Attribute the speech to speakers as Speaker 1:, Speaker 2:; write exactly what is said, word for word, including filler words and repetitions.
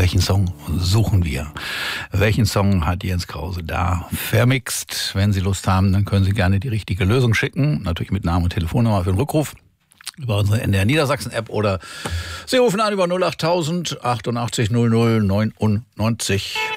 Speaker 1: welchen Song suchen wir? Welchen Song hat Jens Krause da vermixt? Wenn Sie Lust haben, dann können Sie gerne die richtige Lösung schicken. Natürlich mit Namen und Telefonnummer für den Rückruf. Über unsere N D R Niedersachsen-App oder Sie rufen an über null achttausend achtundachtzig null null neunundneunzig.